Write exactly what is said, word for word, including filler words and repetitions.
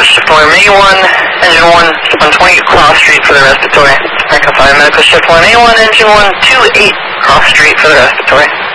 shift one, A one, engine one, one twenty, cross street for the respiratory. Echo five, medical shift one, A one, engine one, two eight, cross street for the respiratory.